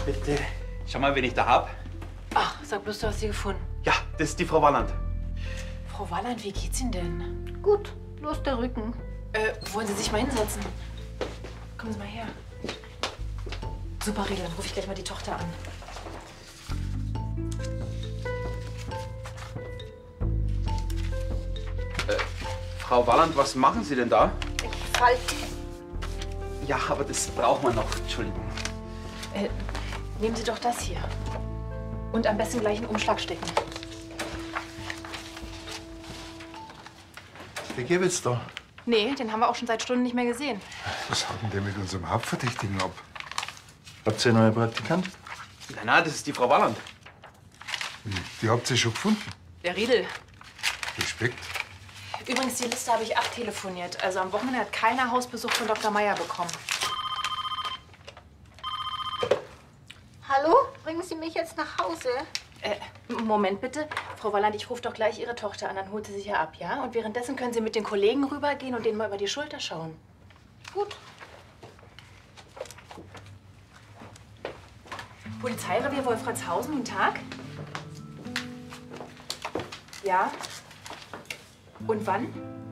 Bitte, schau mal, wen ich da hab. Ach, sag bloß, du hast sie gefunden. Ja, das ist die Frau Walland. Frau Walland, wie geht's Ihnen denn? Gut, bloß der Rücken. Wollen Sie sich mal hinsetzen? Kommen Sie mal her. Super, Riedel, dann rufe ich gleich mal die Tochter an. Frau Walland, was machen Sie denn da? Ich falte. Ja, aber das braucht man noch. Entschuldigung. Nehmen Sie doch das hier. Und am besten gleich einen Umschlag stecken. Der Gewitz da. Nee, den haben wir auch schon seit Stunden nicht mehr gesehen. Was hat denn der mit unserem Hauptverdächtigen ab? Habt ihr einen neuen Praktikant? Nein, nein, das ist die Frau Walland. Die habt ihr schon gefunden. Der Riedel. Respekt. Übrigens, die Liste habe ich abtelefoniert. Also am Wochenende hat keiner Hausbesuch von Dr. Meier bekommen. Hallo? Bringen Sie mich jetzt nach Hause? Moment bitte. Frau Walland, ich rufe doch gleich Ihre Tochter an, dann holt sie sich hier ab, ja? Und währenddessen können Sie mit den Kollegen rübergehen und denen mal über die Schulter schauen. Gut. Polizeirevier Wolfratshausen, guten Tag. Ja? Und wann?